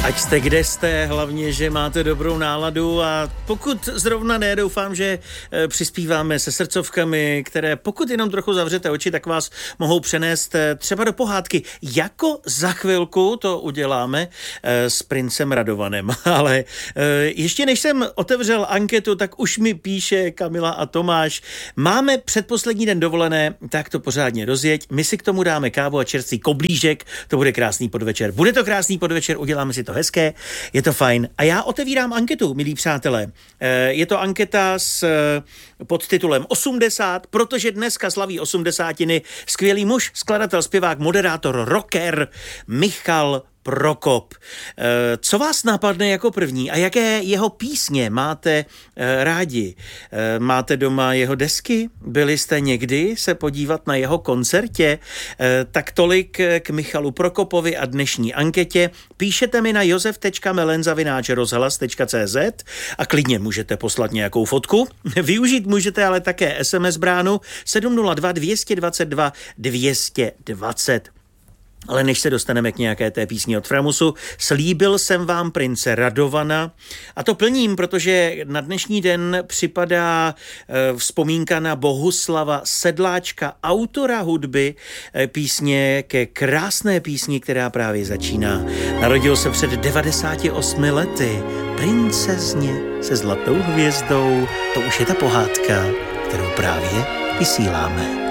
Ať jste kde jste, hlavně, že máte dobrou náladu a pokud zrovna ne, doufám, že přispíváme se srdcovkami, které pokud jenom trochu zavřete oči, tak vás mohou přenést třeba do pohádky. Jako za chvilku to uděláme s princem Radovanem. Ale ještě než jsem otevřel anketu, tak už mi píše Kamila a Tomáš. Máme předposlední den dovolené, tak to pořádně rozjeď. My si k tomu dáme kávu a čerstvý koblížek, to bude krásný podvečer. Bude to krásný podvečer, uděláme si to hezké, je to fajn. A já otevírám anketu, milí přátelé. Je to anketa s podtitulem 80, protože dneska slaví 80. skvělý muž, skladatel, zpěvák, moderátor, rocker Michal Prokop. Co vás napadne jako první a jaké jeho písně máte rádi? Máte doma jeho desky? Byli jste někdy se podívat na jeho koncertě? Tak tolik k Michalu Prokopovi a dnešní anketě. Píšete mi na josef.melenza@rozhlas.cz a klidně můžete poslat nějakou fotku. Využít můžete ale také SMS bránu 702 222 220. Ale než se dostaneme k nějaké té písni od Framusu, slíbil jsem vám prince Radovana a to plním, protože na dnešní den připadá vzpomínka na Bohuslava Sedláčka, autora hudby písně ke krásné písni, která právě začíná. Narodil se před 98 lety, princezně se zlatou hvězdou. To už je ta pohádka, kterou právě vysíláme.